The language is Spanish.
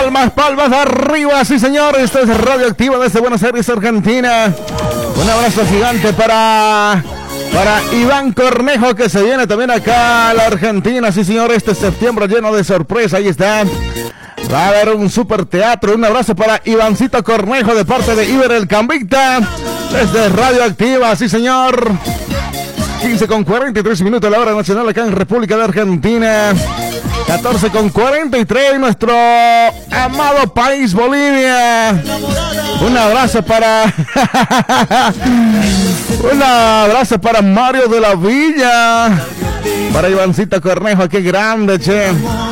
palmas arriba, sí señor. Esto es Radioactiva desde Buenos Aires, Argentina. Un abrazo gigante para Iván Cornejo, que se viene también acá a la Argentina, sí señor, este septiembre lleno de sorpresa, ahí está. Va a haber un super teatro. Un abrazo para Ivancito Cornejo de parte de Iber el Cambicta desde Radioactiva, sí señor. 15:43 la hora nacional acá en República de Argentina. 14:43 nuestro amado país Bolivia. Un abrazo para Mario de la Villa, para Ivancito Cornejo, qué grande, che.